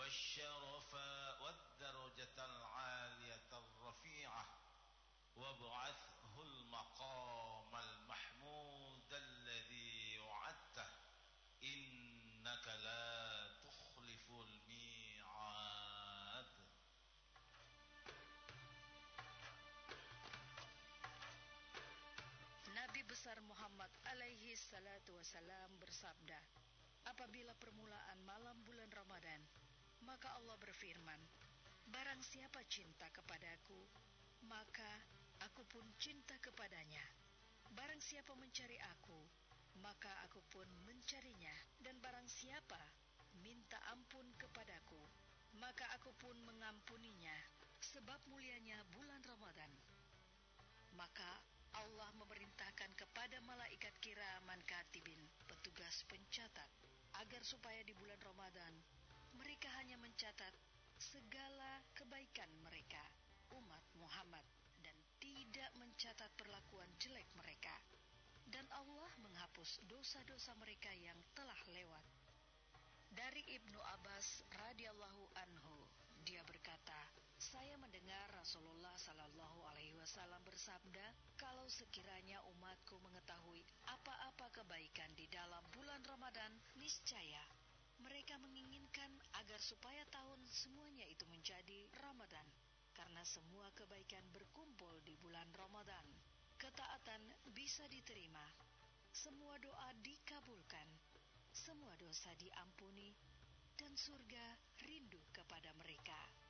والشرف والدرجة العالية الرفيعة وابعثه المقام المحمود الذي وعدته إنك لا تخلف الميعاد. Nabi besar Muhammad alaihi salatu wasalam bersabda, apabila permulaan malam bulan Ramadan, maka Allah berfirman, barang siapa cinta kepadaku, maka aku pun cinta kepadanya. Barang siapa mencari aku, maka aku pun mencarinya. Dan barang siapa minta ampun kepadaku, maka aku pun mengampuninya. Sebab mulianya bulan Ramadan. Maka Allah memerintahkan kepada malaikat kiraman katibin, petugas pencatat, agar supaya di bulan Ramadan mereka hanya mencatat segala kebaikan mereka, umat Muhammad, dan tidak mencatat perlakuan jelek mereka. Dan Allah menghapus dosa-dosa mereka yang telah lewat. Dari Ibnu Abbas radhiyallahu anhu, dia berkata, saya mendengar Rasulullah sallallahu alaihi wasallam bersabda, kalau sekiranya umatku mengetahui apa-apa kebaikan di dalam bulan Ramadan, niscaya mereka menginginkan agar supaya tahun semuanya itu menjadi Ramadan, karena semua kebaikan berkumpul di bulan Ramadan. Ketaatan bisa diterima, semua doa dikabulkan, semua dosa diampuni, dan surga rindu kepada mereka.